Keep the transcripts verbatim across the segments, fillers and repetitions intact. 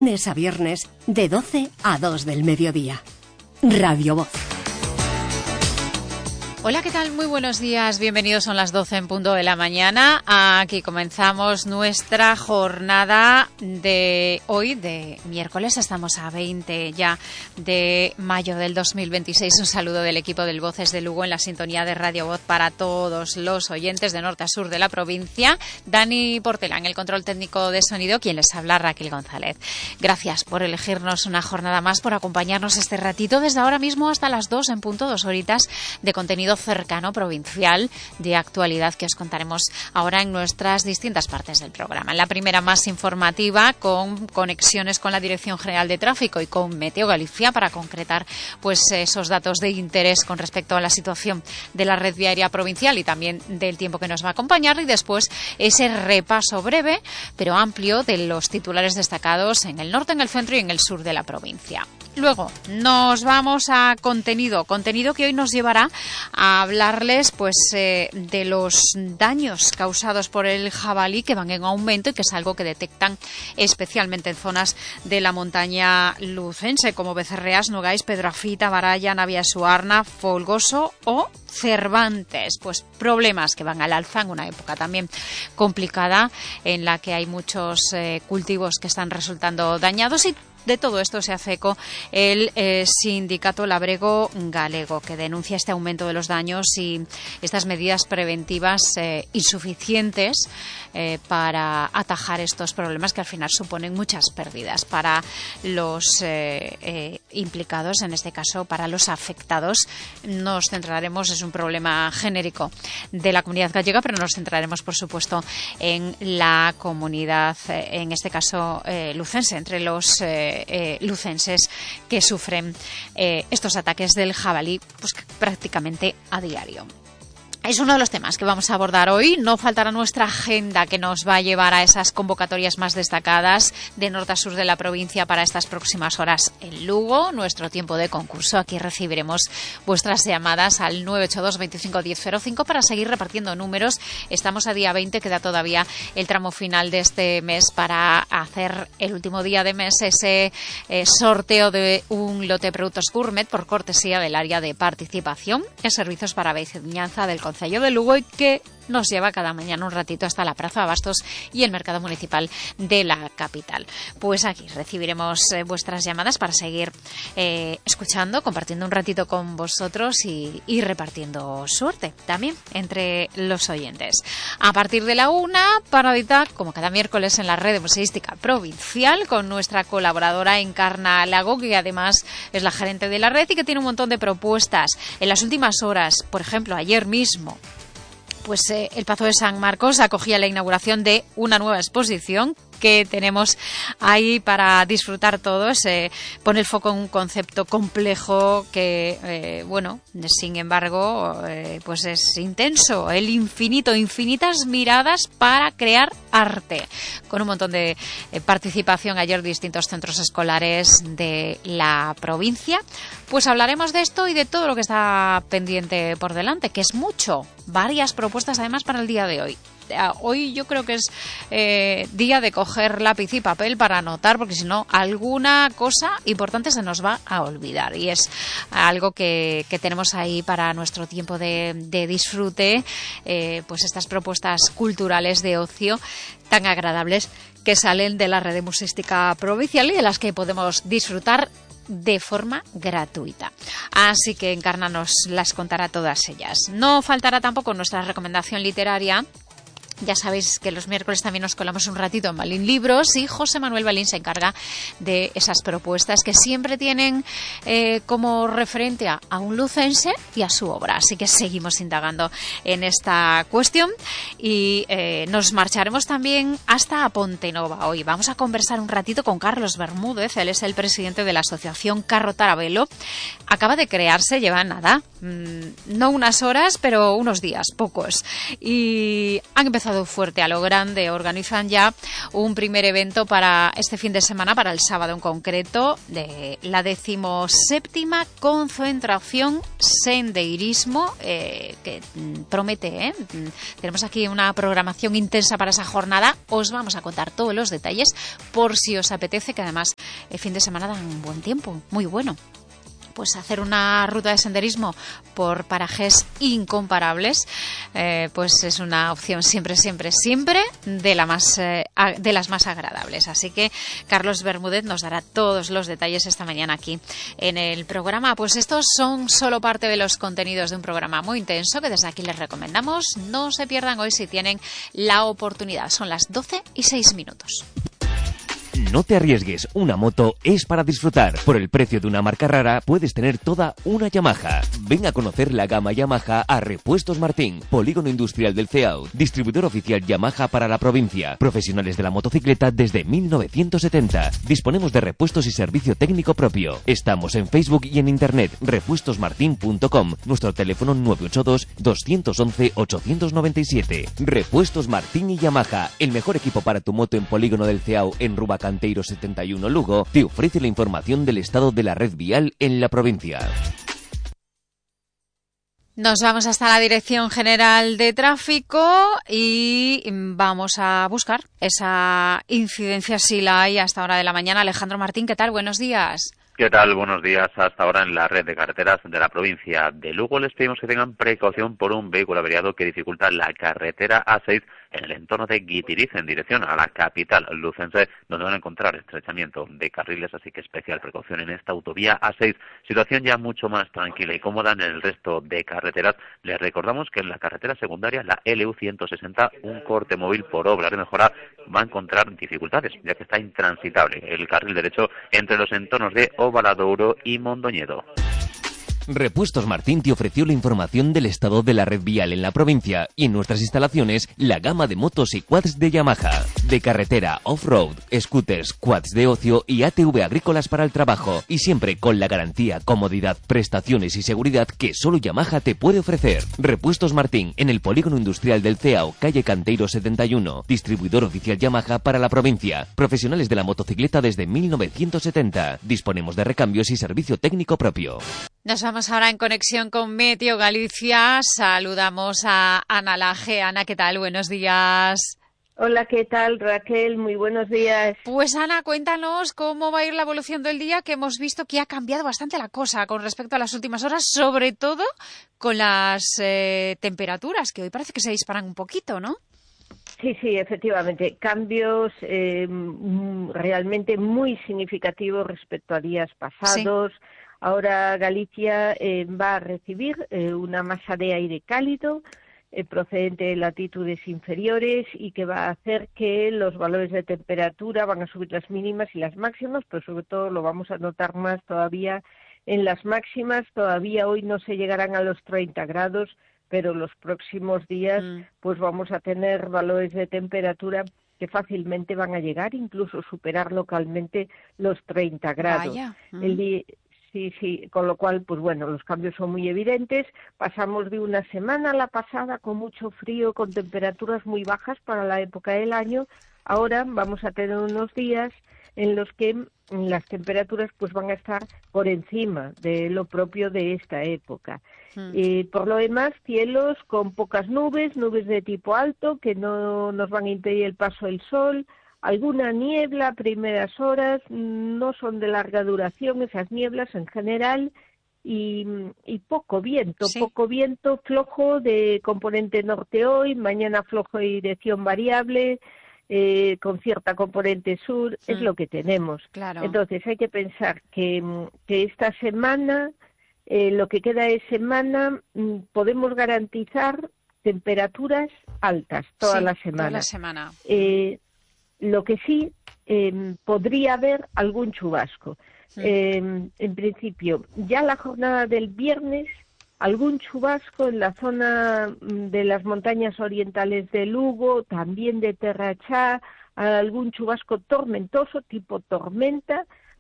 lunes a viernes de doce a dos del mediodía. Radio Voz. Hola, ¿qué tal? Muy buenos días, bienvenidos, son las doce en punto de la mañana. Aquí comenzamos nuestra jornada de hoy, de miércoles, estamos a veinte ya de mayo del dos mil veintiséis. Un saludo del equipo del Voces de Lugo en la sintonía de Radio Voz para todos los oyentes de norte a sur de la provincia. Dani Portela en el control técnico de sonido, quien les habla, Raquel González. Gracias por elegirnos una jornada más, por acompañarnos este ratito desde ahora mismo hasta las dos en punto, dos horitas de contenido cercano, provincial, de actualidad que os contaremos ahora en nuestras distintas partes del programa. En la primera, más informativa, con conexiones con la Dirección General de Tráfico y con Meteo Galicia para concretar pues esos datos de interés con respecto a la situación de la red viaria provincial y también del tiempo que nos va a acompañar, y después ese repaso breve pero amplio de los titulares destacados en el norte, en el centro y en el sur de la provincia. Luego nos vamos a contenido, contenido que hoy nos llevará a hablarles pues eh, de los daños causados por el jabalí, que van en aumento y que es algo que detectan especialmente en zonas de la montaña lucense como Becerreas, Nogais, Pedrafita, Baralla, Navia Suarna, Folgoso o Cervantes. Pues problemas que van al alza en una época también complicada en la que hay muchos eh, cultivos que están resultando dañados, y de todo esto se hace eco el eh, sindicato labrego galego, que denuncia este aumento de los daños y estas medidas preventivas eh, insuficientes eh, para atajar estos problemas que al final suponen muchas pérdidas para los eh, eh, implicados, en este caso para los afectados. Nos centraremos, es un problema genérico de la comunidad gallega, pero nos centraremos por supuesto en la comunidad, eh, en este caso eh, lucense, entre los eh, Eh, lucenses que sufren eh, estos ataques del jabalí pues prácticamente a diario. Es uno de los temas que vamos a abordar hoy. No faltará nuestra agenda, que nos va a llevar a esas convocatorias más destacadas de norte a sur de la provincia para estas próximas horas en Lugo. Nuestro tiempo de concurso. Aquí recibiremos vuestras llamadas al nueve ocho dos, veinticinco, diez cero cinco para seguir repartiendo números. Estamos a día veinte, queda todavía el tramo final de este mes para hacer el último día de mes ese eh, sorteo de un lote de productos gourmet por cortesía del área de participación en servicios para vecindad del Concello de Lugo, y que nos lleva cada mañana un ratito hasta la Plaza de Abastos y el mercado municipal de la capital. Pues aquí recibiremos eh, vuestras llamadas para seguir eh, escuchando, compartiendo un ratito con vosotros y, y repartiendo suerte también entre los oyentes. A partir de la una, paradita, como cada miércoles, en la red museística provincial con nuestra colaboradora Encarna Lago, que además es la gerente de la red y que tiene un montón de propuestas. En las últimas horas, por ejemplo, ayer mismo, pues eh, el Pazo de San Marcos acogía la inauguración de una nueva exposición que tenemos ahí para disfrutar todos. Eh, pone el foco en un concepto complejo que, eh, bueno, sin embargo, eh, pues es intenso. El infinito, infinitas miradas para crear arte, con un montón de eh, participación ayer de distintos centros escolares de la provincia. Pues hablaremos de esto y de todo lo que está pendiente por delante, que es mucho. Varias propuestas además para el día de hoy. Hoy yo creo que es eh, día de coger lápiz y papel para anotar, porque si no, alguna cosa importante se nos va a olvidar, y es algo que, que tenemos ahí para nuestro tiempo de, de disfrute, eh, pues estas propuestas culturales de ocio tan agradables que salen de la red museística provincial y de las que podemos disfrutar de forma gratuita. Así que Encarna nos las contará todas ellas. No faltará tampoco nuestra recomendación literaria. Ya sabéis que los miércoles también nos colamos un ratito en Balín Libros, y José Manuel Balín se encarga de esas propuestas que siempre tienen eh, como referente a, a un lucense y a su obra. Así que seguimos indagando en esta cuestión y eh, nos marcharemos también hasta Pontenova. Hoy vamos a conversar un ratito con Carlos Bermúdez. Él es el presidente de la asociación Carro Tarabelo. Acaba de crearse, lleva nada, mmm, no unas horas, pero unos días, pocos. Y han empezado empezado fuerte a lo grande. Organizan ya un primer evento para este fin de semana, para el sábado en concreto, de la decimoséptima concentración Sendeirismo, eh, que promete, ¿eh? Tenemos aquí una programación intensa para esa jornada. Os vamos a contar todos los detalles por si os apetece, que además el fin de semana dan buen tiempo, muy bueno. Pues hacer una ruta de senderismo por parajes incomparables, eh, pues es una opción siempre, siempre, siempre de, la más, eh, de las más agradables. Así que Carlos Bermúdez nos dará todos los detalles esta mañana aquí en el programa. Pues estos son solo parte de los contenidos de un programa muy intenso que desde aquí les recomendamos. No se pierdan hoy si tienen la oportunidad. Son las doce y seis minutos. No te arriesgues, una moto es para disfrutar. Por el precio de una marca rara puedes tener toda una Yamaha. Ven a conocer la gama Yamaha a Repuestos Martín, Polígono Industrial del Ceao, distribuidor oficial Yamaha para la provincia. Profesionales de la motocicleta desde mil novecientos setenta. Disponemos de repuestos y servicio técnico propio. Estamos en Facebook y en internet, repuestos martin punto com. Nuestro teléfono nueve ocho dos, dos once, ocho nueve siete. Repuestos Martín y Yamaha, el mejor equipo para tu moto en Polígono del Ceao en Rubac Canteiro setenta y uno Lugo, te ofrece la información del estado de la red vial en la provincia. Nos vamos hasta la Dirección General de Tráfico y vamos a buscar esa incidencia si la hay hasta hora de la mañana. Alejandro Martín, ¿qué tal? Buenos días. ¿Qué tal? Buenos días. Hasta ahora en la red de carreteras de la provincia de Lugo les pedimos que tengan precaución por un vehículo averiado que dificulta la carretera A seis en el entorno de Guitiriz en dirección a la capital lucense, donde van a encontrar estrechamiento de carriles, así que especial precaución en esta autovía A seis. Situación ya mucho más tranquila y cómoda en el resto de carreteras. Les recordamos que en la carretera secundaria, la L U ciento sesenta, un corte móvil por obra de mejora va a encontrar dificultades, ya que está intransitable el carril derecho entre los entornos de Ovaladouro y Mondoñedo. Repuestos Martín te ofreció la información del estado de la red vial en la provincia y en nuestras instalaciones la gama de motos y quads de Yamaha. De carretera, off-road, scooters, quads de ocio y A T V agrícolas para el trabajo. Y siempre con la garantía, comodidad, prestaciones y seguridad que solo Yamaha te puede ofrecer. Repuestos Martín en el Polígono Industrial del Ceao, calle Canteiro setenta y uno. Distribuidor oficial Yamaha para la provincia. Profesionales de la motocicleta desde mil novecientos setenta. Disponemos de recambios y servicio técnico propio. Nos vamos ahora en conexión con Meteo Galicia. Saludamos a Ana Laje. Ana, ¿qué tal? Buenos días. Hola, ¿qué tal, Raquel? Muy buenos días. Pues Ana, cuéntanos cómo va a ir la evolución del día, que hemos visto que ha cambiado bastante la cosa con respecto a las últimas horas, sobre todo con las eh, temperaturas, que hoy parece que se disparan un poquito, ¿no? Sí, sí, efectivamente. Cambios eh, realmente muy significativos respecto a días pasados. Sí. Ahora Galicia eh, va a recibir eh, una masa de aire cálido eh, procedente de latitudes inferiores y que va a hacer que los valores de temperatura van a subir las mínimas y las máximas, pero sobre todo lo vamos a notar más todavía en las máximas. Todavía hoy no se llegarán a los treinta grados, pero los próximos días mm. pues vamos a tener valores de temperatura que fácilmente van a llegar, incluso superar localmente los treinta grados. Vaya. Mm. El día... Sí, sí, con lo cual, pues bueno, los cambios son muy evidentes. Pasamos de una semana, la pasada, con mucho frío, con temperaturas muy bajas para la época del año. Ahora vamos a tener unos días en los que las temperaturas pues van a estar por encima de lo propio de esta época. Mm. Eh, por lo demás, cielos con pocas nubes, nubes de tipo alto que no nos van a impedir el paso del sol. Alguna niebla a primeras horas, no son de larga duración esas nieblas en general, y, y poco viento, sí. poco viento, flojo de componente norte hoy, mañana flojo de dirección variable, eh, con cierta componente sur, sí. es lo que tenemos. Claro. Entonces hay que pensar que, que esta semana, eh, lo que queda de semana, podemos garantizar temperaturas altas toda sí, la semana. Toda la semana. Eh, Lo que sí, eh, podría haber algún chubasco. Sí. Eh, en principio, ya la jornada del viernes, algún chubasco en la zona de las montañas orientales de Lugo, también de Terrachá, algún chubasco tormentoso, tipo tormenta,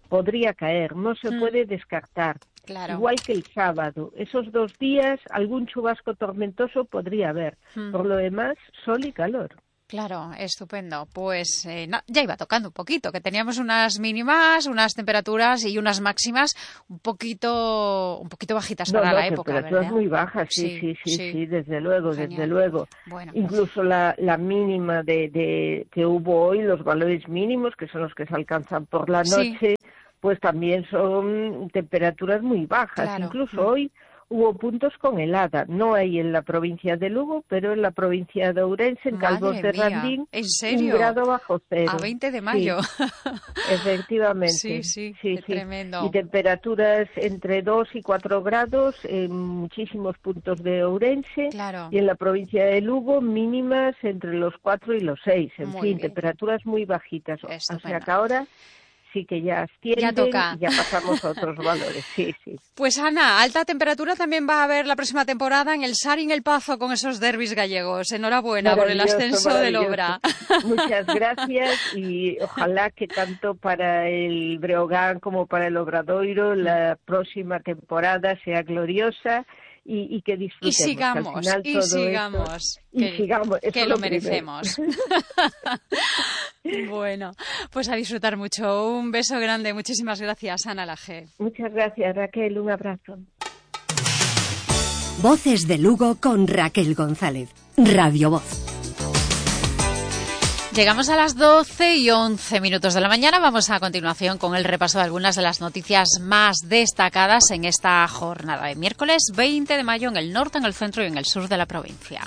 podría caer, no se mm. puede descartar. Claro. Igual que el sábado, esos dos días algún chubasco tormentoso podría haber. Mm. Por lo demás, sol y calor. Claro, estupendo. Pues eh, no, ya iba tocando un poquito, que teníamos unas mínimas, unas temperaturas y unas máximas un poquito, un poquito bajitas no, para no, la época, ¿verdad? Temperaturas muy bajas, sí, sí, sí, sí, sí, sí desde luego, Genial. desde luego. Bueno. Incluso la, la mínima de, de que hubo hoy, los valores mínimos, que son los que se alcanzan por la noche, sí. pues también son temperaturas muy bajas. Claro. Incluso mm. hoy hubo puntos con helada, no hay en la provincia de Lugo, pero en la provincia de Ourense, en Calvos de Randín, ¿En serio? un grado bajo cero. A veinte de mayo. Sí. Efectivamente. Sí, sí, sí, sí. sí. Tremendo. Y temperaturas entre dos y cuatro grados en muchísimos puntos de Ourense. Claro. Y en la provincia de Lugo, mínimas entre los cuatro y los seis. En muy fin, bien. temperaturas muy bajitas. Estupendo. O sea que ahora sí que ya ascienden ya toca. y ya pasamos a otros valores. Sí, sí. Pues Ana, alta temperatura también va a haber la próxima temporada en el Sar y en el Pazo con esos derbis gallegos. Enhorabuena por el ascenso del Obra. Muchas gracias y ojalá que tanto para el Breogán como para el Obradoiro la próxima temporada sea gloriosa. Y, y que disfrutemos. Y sigamos, al final y todo sigamos. Esto, y que, sigamos, eso que es lo, lo merecemos. Bueno, pues a disfrutar mucho. Un beso grande. Muchísimas gracias, Ana Laje. Muchas gracias, Raquel. Un abrazo. Voces de Lugo con Raquel González. Radio Voz. Llegamos a las doce y once minutos de la mañana. Vamos a continuación con el repaso de algunas de las noticias más destacadas en esta jornada de miércoles veinte de mayo en el norte, en el centro y en el sur de la provincia.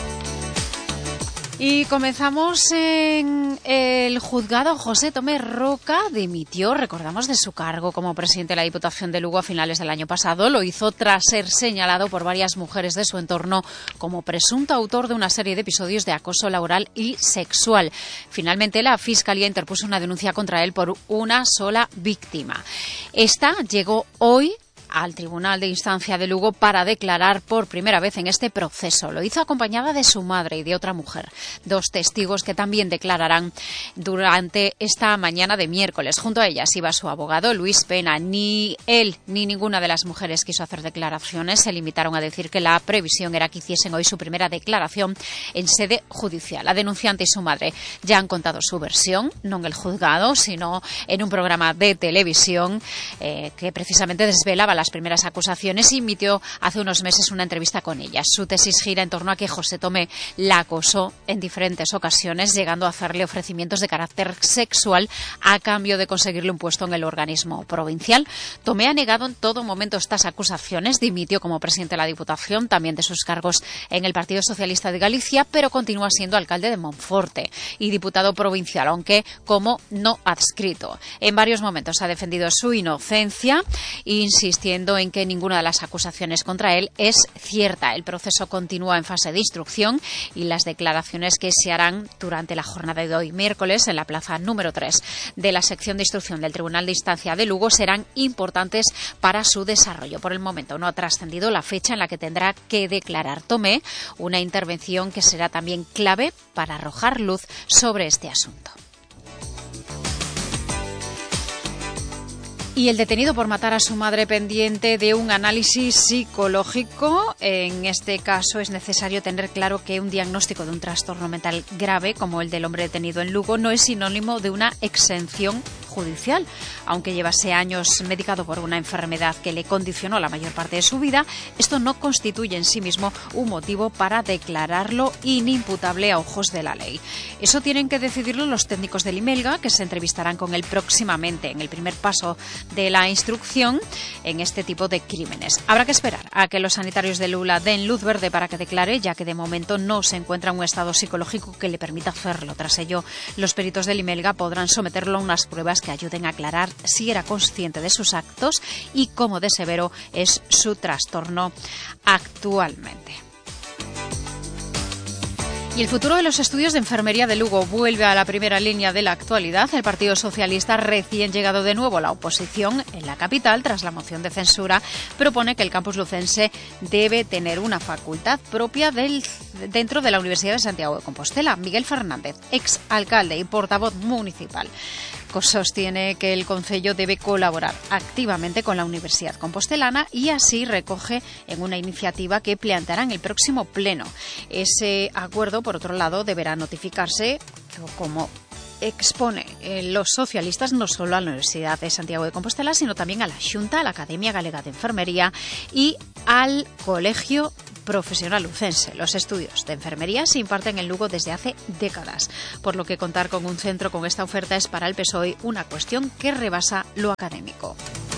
Y comenzamos en el juzgado. José Tomé Roca dimitió, recordamos, de su cargo como presidente de la Diputación de Lugo a finales del año pasado. Lo hizo tras ser señalado por varias mujeres de su entorno como presunto autor de una serie de episodios de acoso laboral y sexual. Finalmente, la Fiscalía interpuso una denuncia contra él por una sola víctima. Esta llegó hoy al Tribunal de Instancia de Lugo para declarar por primera vez en este proceso. Lo hizo acompañada de su madre y de otra mujer, dos testigos que también declararán durante esta mañana de miércoles. Junto a ellas iba su abogado, Luis Pena. Ni él ni ninguna de las mujeres quiso hacer declaraciones. Se limitaron a decir que la previsión era que hiciesen hoy su primera declaración en sede judicial. La denunciante y su madre ya han contado su versión, no en el juzgado, sino en un programa de televisión eh, que precisamente desvelaba las primeras acusaciones y emitió hace unos meses una entrevista con ellas. Su tesis gira en torno a que José Tomé la acosó en diferentes ocasiones, llegando a hacerle ofrecimientos de carácter sexual a cambio de conseguirle un puesto en el organismo provincial. Tomé ha negado en todo momento estas acusaciones, dimitió como presidente de la Diputación, también de sus cargos en el Partido Socialista de Galicia, pero continúa siendo alcalde de Monforte y diputado provincial, aunque como no adscrito. En varios momentos ha defendido su inocencia, insistiendo en que ninguna de las acusaciones contra él es cierta. El proceso continúa en fase de instrucción y las declaraciones que se harán durante la jornada de hoy, miércoles, en la plaza número tres de la sección de instrucción del Tribunal de Instancia de Lugo serán importantes para su desarrollo. Por el momento no ha trascendido la fecha en la que tendrá que declarar Tomé, una intervención que será también clave para arrojar luz sobre este asunto. Y el detenido por matar a su madre pendiente de un análisis psicológico. En este caso es necesario tener claro que un diagnóstico de un trastorno mental grave, como el del hombre detenido en Lugo, no es sinónimo de una exención judicial. Aunque llevase años medicado por una enfermedad que le condicionó la mayor parte de su vida, esto no constituye en sí mismo un motivo para declararlo inimputable a ojos de la ley. Eso tienen que decidirlo los técnicos del Imelga, que se entrevistarán con él próximamente en el primer paso de la instrucción en este tipo de crímenes. Habrá que esperar a que los sanitarios de Lula den luz verde para que declare, ya que de momento no se encuentra en un estado psicológico que le permita hacerlo. Tras ello, los peritos del Imelga podrán someterlo a unas pruebas que ayuden a aclarar si era consciente de sus actos y cómo de severo es su trastorno actualmente. Y el futuro de los estudios de enfermería de Lugo vuelve a la primera línea de la actualidad. El Partido Socialista, recién llegado de nuevo a la oposición en la capital tras la moción de censura, propone que el campus lucense debe tener una facultad propia del, dentro de la Universidad de Santiago de Compostela. Miguel Fernández, ex alcalde y portavoz municipal, Marcos sostiene que el concello debe colaborar activamente con la Universidad Compostelana y así recoge en una iniciativa que planteará en el próximo pleno. Ese acuerdo, por otro lado, deberá notificarse como expone eh, los socialistas no solo a la Universidad de Santiago de Compostela, sino también a la Xunta, a la Academia Galega de Enfermería y al Colegio Profesional Lucense. Los estudios de enfermería se imparten en Lugo desde hace décadas, por lo que contar con un centro con esta oferta es para el P S O E una cuestión que rebasa lo académico.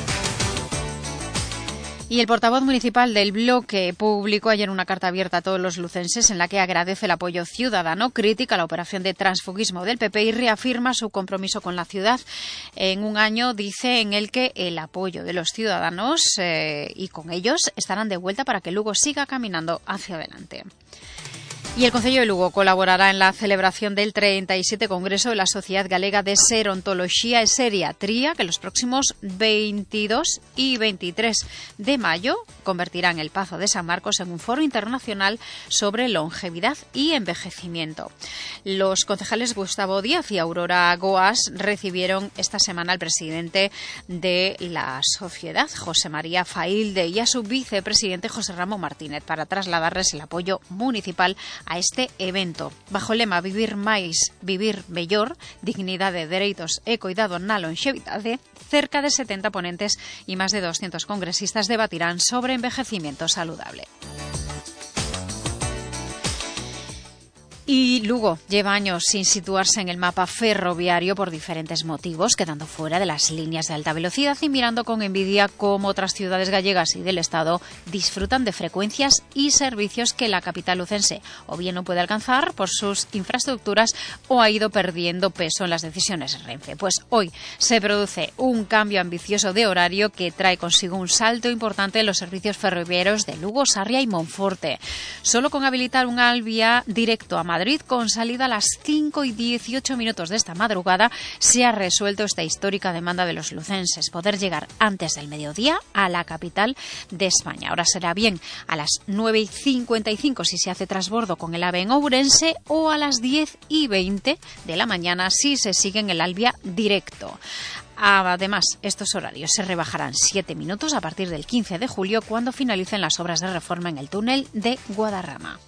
Y el portavoz municipal del bloque publicó ayer una carta abierta a todos los lucenses en la que agradece el apoyo ciudadano, critica la operación de transfugismo del P P y reafirma su compromiso con la ciudad en un año, dice, en el que el apoyo de los ciudadanos eh, y con ellos estarán de vuelta para que Lugo siga caminando hacia adelante. Y el Concello de Lugo colaborará en la celebración del treinta y siete Congreso de la Sociedad Galega de Serontoloxía e Seriatría, que los próximos veintidós y veintitrés de mayo convertirán el Pazo de San Marcos en un foro internacional sobre longevidad y envejecimiento. Los concejales Gustavo Díaz y Aurora Goas recibieron esta semana al presidente de la sociedad, José María Failde, y a su vicepresidente, José Ramón Martínez, para trasladarles el apoyo municipal a este evento. Bajo el lema Vivir máis, vivir mellor, dignidade, dereitos e cuidado na longevidade, cerca de setenta ponentes y más de doscientos congresistas debatirán sobre envejecimiento saludable. Y Lugo lleva años sin situarse en el mapa ferroviario por diferentes motivos, quedando fuera de las líneas de alta velocidad y mirando con envidia cómo otras ciudades gallegas y del Estado disfrutan de frecuencias y servicios que la capital lucense o bien no puede alcanzar por sus infraestructuras o ha ido perdiendo peso en las decisiones Renfe. Pues hoy se produce un cambio ambicioso de horario que trae consigo un salto importante en los servicios ferroviarios de Lugo, Sarria y Monforte. Solo con habilitar un Alvia directo a Madrid Madrid, con salida a las cinco y dieciocho minutos de esta madrugada, se ha resuelto esta histórica demanda de los lucenses, poder llegar antes del mediodía a la capital de España. Ahora será bien a las nueve y cincuenta y cinco si se hace transbordo con el AVE en Ourense o a las diez y veinte de la mañana si se sigue en el Alvia directo. Además, estos horarios se rebajarán siete minutos a partir del quince de julio, cuando finalicen las obras de reforma en el túnel de Guadarrama.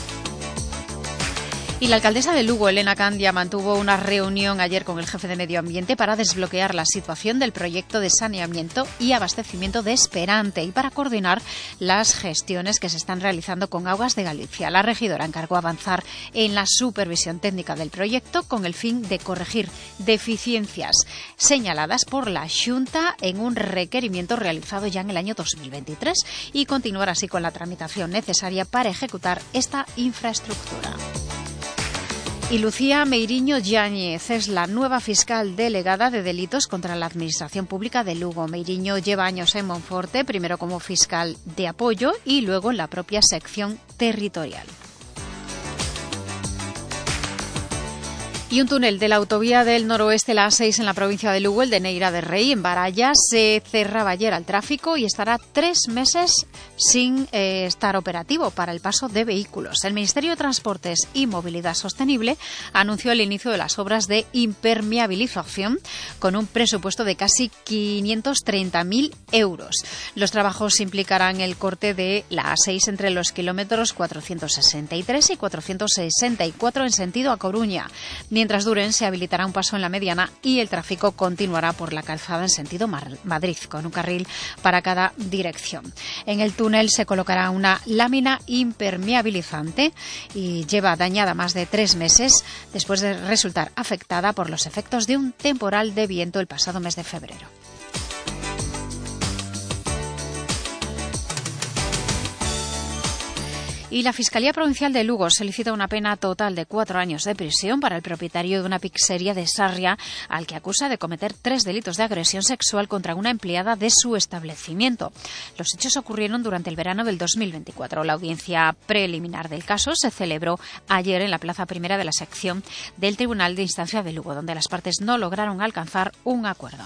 Y la alcaldesa de Lugo, Elena Candia, mantuvo una reunión ayer con el jefe de Medio Ambiente para desbloquear la situación del proyecto de saneamiento y abastecimiento de Esperante y para coordinar las gestiones que se están realizando con Aguas de Galicia. La regidora encargó avanzar en la supervisión técnica del proyecto con el fin de corregir deficiencias señaladas por la Xunta en un requerimiento realizado ya en el año dos mil veintitrés y continuar así con la tramitación necesaria para ejecutar esta infraestructura. Y Lucía Meiriño Yáñez es la nueva fiscal delegada de delitos contra la Administración Pública de Lugo. Meiriño lleva años en Monforte, primero como fiscal de apoyo y luego en la propia sección territorial. Y un túnel de la autovía del noroeste, la A seis, en la provincia de Lugo, el de Neira de Rey, en Baralla, se cerraba ayer al tráfico y estará tres meses sin eh, estar operativo para el paso de vehículos. El Ministerio de Transportes y Movilidad Sostenible anunció el inicio de las obras de impermeabilización con un presupuesto de casi quinientos treinta mil euros. Los trabajos implicarán el corte de la A seis entre los kilómetros cuatrocientos sesenta y tres y cuatrocientos sesenta y cuatro en sentido a Coruña. Mientras duren, se habilitará un paso en la mediana y el tráfico continuará por la calzada en sentido Madrid, con un carril para cada dirección. En el túnel se colocará una lámina impermeabilizante y lleva dañada más de tres meses después de resultar afectada por los efectos de un temporal de viento el pasado mes de febrero. Y la Fiscalía Provincial de Lugo solicita una pena total de cuatro años de prisión para el propietario de una pizzería de Sarria, al que acusa de cometer tres delitos de agresión sexual contra una empleada de su establecimiento. Los hechos ocurrieron durante el verano del dos mil veinticuatro. La audiencia preliminar del caso se celebró ayer en la plaza primera de la sección del Tribunal de Instancia de Lugo, donde las partes no lograron alcanzar un acuerdo.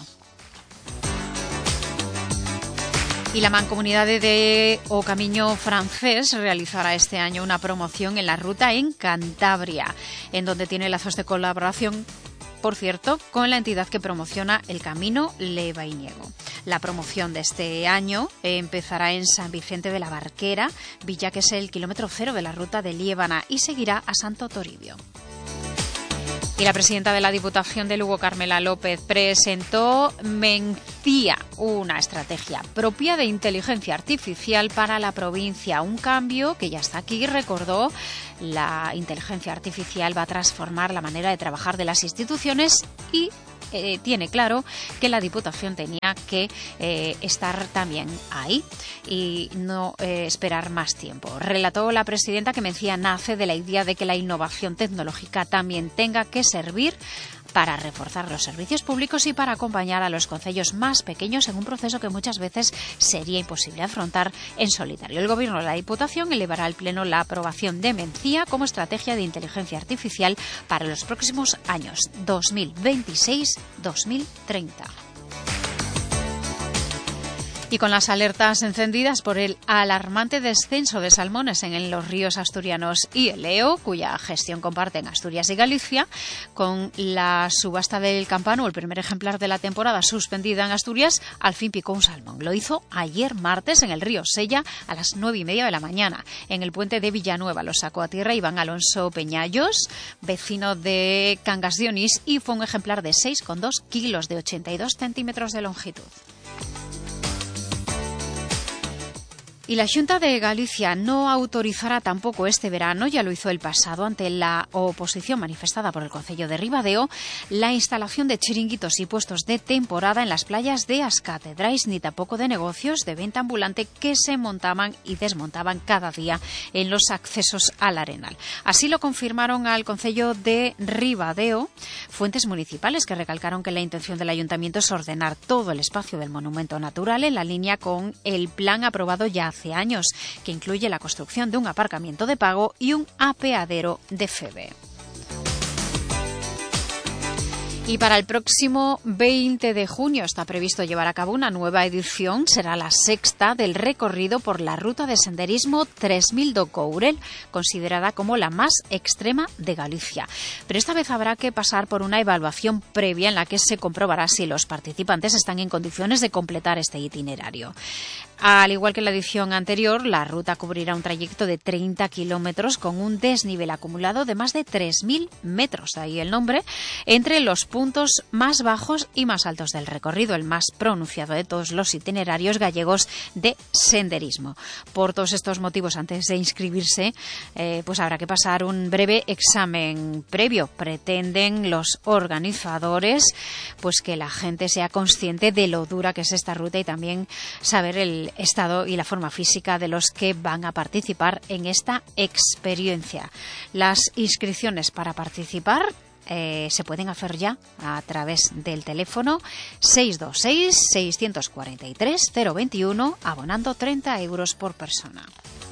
Y la Mancomunidade de O Camiño Francés realizará este año una promoción en la ruta en Cantabria, en donde tiene lazos de colaboración por cierto, con la entidad que promociona el Camino Levainiego. La promoción de este año empezará en San Vicente de la Barquera, villa que es el kilómetro cero de la ruta de Liébana, y seguirá a Santo Toribio. Y la presidenta de la Diputación de Lugo, Carmela López, presentó Mencía, una estrategia propia de inteligencia artificial para la provincia. Un cambio que ya está aquí, recordó. La inteligencia artificial va a transformar la manera de trabajar de las instituciones y eh, tiene claro que la Diputación tenía que eh, estar también ahí y no eh, esperar más tiempo. Relató la presidenta que Mencía nace de la idea de que la innovación tecnológica también tenga que servir para reforzar los servicios públicos y para acompañar a los concellos más pequeños en un proceso que muchas veces sería imposible afrontar en solitario. El Gobierno de la Diputación elevará al Pleno la aprobación de Mencía como estrategia de inteligencia artificial para los próximos años dos mil veintiséis a dos mil treinta. Y con las alertas encendidas por el alarmante descenso de salmones en los ríos asturianos y el Eo, cuya gestión comparten Asturias y Galicia, con la subasta del campano, el primer ejemplar de la temporada suspendida en Asturias, al fin picó un salmón. Lo hizo ayer martes en el río Sella a las nueve y media de la mañana. En el puente de Villanueva lo sacó a tierra Iván Alonso Peñallos, vecino de Cangas de Onís, y fue un ejemplar de seis coma dos kilos de ochenta y dos centímetros de longitud. Y la Xunta de Galicia no autorizará tampoco este verano, ya lo hizo el pasado ante la oposición manifestada por el Concello de Ribadeo, la instalación de chiringuitos y puestos de temporada en las playas de as Catedrais, ni tampoco de negocios de venta ambulante que se montaban y desmontaban cada día en los accesos al Arenal. Así lo confirmaron al Concello de Ribadeo fuentes municipales que recalcaron que la intención del Ayuntamiento es ordenar todo el espacio del monumento natural en la línea con el plan aprobado ya hace años, que incluye la construcción de un aparcamiento de pago y un apeadero de Feve. Y para el próximo veinte de junio está previsto llevar a cabo una nueva edición, será la sexta del recorrido por la ruta de senderismo tres mil do Courel, considerada como la más extrema de Galicia. Pero esta vez habrá que pasar por una evaluación previa en la que se comprobará si los participantes están en condiciones de completar este itinerario. Al igual que en la edición anterior, la ruta cubrirá un trayecto de treinta kilómetros con un desnivel acumulado de más de tres mil metros, de ahí el nombre, entre los puntos más bajos y más altos del recorrido, el más pronunciado de todos los itinerarios gallegos de senderismo. Por todos estos motivos, antes de inscribirse, eh, pues habrá que pasar un breve examen previo. Pretenden los organizadores pues que la gente sea consciente de lo dura que es esta ruta y también saber el estado y la forma física de los que van a participar en esta experiencia. Las inscripciones para participar eh, se pueden hacer ya a través del teléfono seis dos seis, seis cuatro tres, cero veintiuno, abonando treinta euros por persona.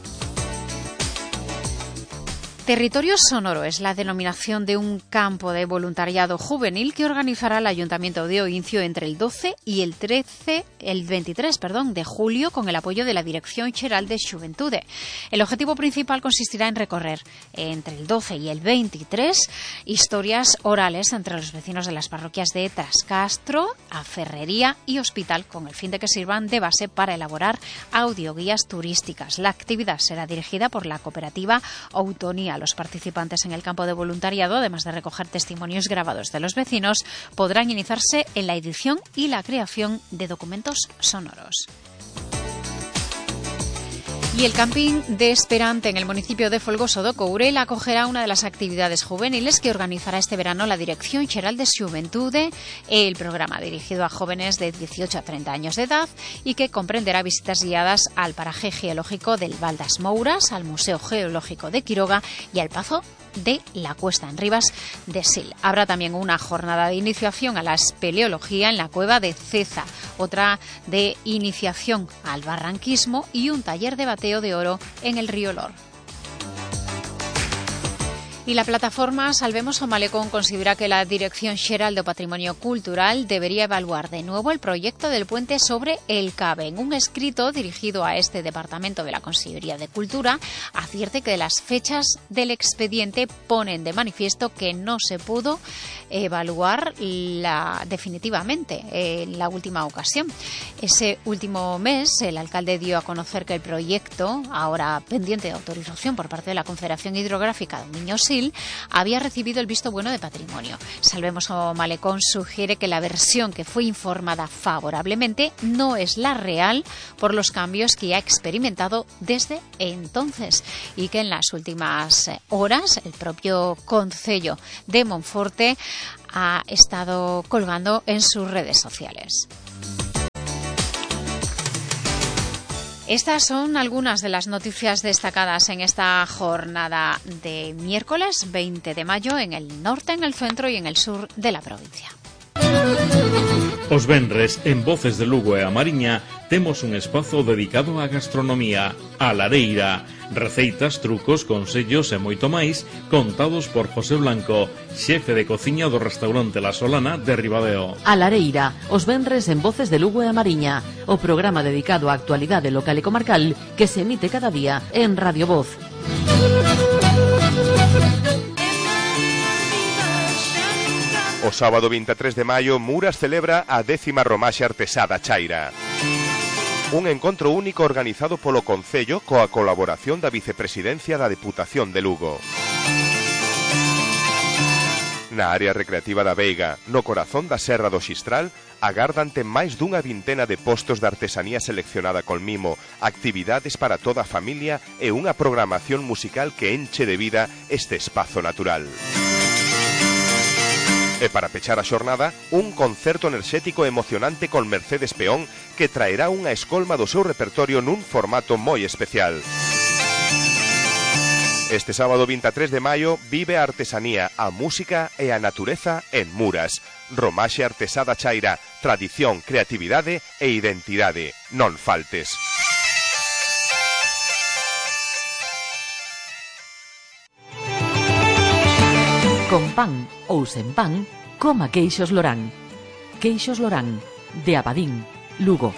Territorio Sonoro es la denominación de un campo de voluntariado juvenil que organizará el Ayuntamiento de Oincio entre el doce y el trece, el veintitrés, perdón, de julio, con el apoyo de la Dirección Xeral de Xuventude. El objetivo principal consistirá en recorrer entre el doce y el veintitrés historias orales entre los vecinos de las parroquias de Trascastro, A Ferrería y Hospital, con el fin de que sirvan de base para elaborar audioguías turísticas. La actividad será dirigida por la cooperativa Autonomía. Los participantes en el campo de voluntariado, además de recoger testimonios grabados de los vecinos, podrán iniciarse en la edición y la creación de documentos sonoros. Y el camping de Esperante en el municipio de Folgoso do Courel acogerá una de las actividades juveniles que organizará este verano la Dirección Xeral de Xuventude, el programa dirigido a jóvenes de dieciocho a treinta años de edad y que comprenderá visitas guiadas al paraje geológico del Val das Mouras, al Museo Geológico de Quiroga y al Pazo de la Cuesta en Rivas de Sil. Habrá también una jornada de iniciación a la espeleología en la cueva de Ceza, otra de iniciación al barranquismo y un taller de bateo de oro en el río Lor. Y la plataforma Salvemos o Malecón considera que la Dirección Xeral do Patrimonio Cultural debería evaluar de nuevo el proyecto del puente sobre el Cabe. En un escrito dirigido a este departamento de la Consellería de Cultura, advierte que las fechas del expediente ponen de manifiesto que no se pudo evaluar la, definitivamente en la última ocasión. Ese último mes, el alcalde dio a conocer que el proyecto, ahora pendiente de autorización por parte de la Confederación Hidrográfica del Miño-Sil, había recibido el visto bueno de patrimonio. Salvemos o Malecón sugiere que la versión que fue informada favorablemente no es la real por los cambios que ha experimentado desde entonces y que en las últimas horas el propio Concello de Monforte ha estado colgando en sus redes sociales. Estas son algunas de las noticias destacadas en esta jornada de miércoles veinte de mayo en el norte, en el centro y en el sur de la provincia. Os venres, en Voces de Lugo e a Mariña, temos un espazo dedicado á gastronomía, a Lareira. Receitas, trucos, consellos e moito máis, contados por José Blanco, xefe de cociña do restaurante La Solana de Ribadeo. A Lareira, os venres en Voces de Lugo e a Mariña, o programa dedicado á actualidade local e comarcal que se emite cada día en Radio Voz. O sábado veintitrés de maio, Muras celebra a décima Romaxe Artesá da Chaira. Un encontro único organizado polo Concello coa colaboración da Vicepresidencia da Deputación de Lugo. Na área recreativa da Veiga, no corazón da Serra do Xistral, agardante máis dunha vintena de postos de artesanía seleccionada con mimo, actividades para toda a familia e unha programación musical que enche de vida este espazo natural. E para pechar a xornada, un concerto enerxético emocionante con Mercedes Peón que traerá unha escolma do seu repertorio nun formato moi especial. Este sábado veintitrés de maio vive a artesanía, a música e a natureza en Muras. Romaxe Artesá da Chaira, tradición, creatividade e identidade. Non faltes. Con pan ou sen pan, coma queixos Lorán. Queixos Lorán, de Abadín, Lugo.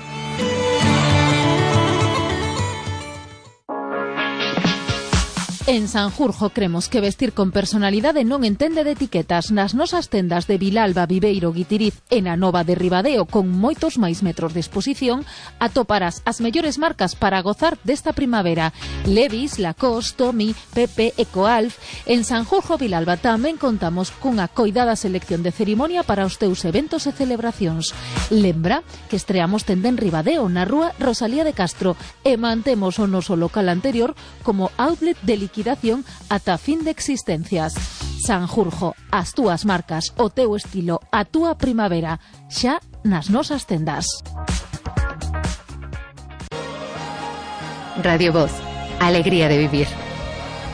En Sanjurjo cremos que vestir con personalidade non entende de etiquetas. Nas nosas tendas de Vilalba, Viveiro, Guitiriz e na Nova de Ribadeo, con moitos máis metros de exposición, atoparás as mellores marcas para gozar desta primavera. Levi's, Lacoste, Tommy, Pepe, Ecoalf. En Sanjurjo, Vilalba, tamén contamos cunha coidada selección de cerimonia para os teus eventos e celebracións. Lembra que estreamos tenda en Ribadeo, na rúa Rosalía de Castro, e mantemos o noso local anterior como outlet de liquidación ata fin de existencias. Sanjurjo, as túas marcas, o teu estilo, a túa primavera, xa nas nosas tendas. Radio Voz, alegría de vivir.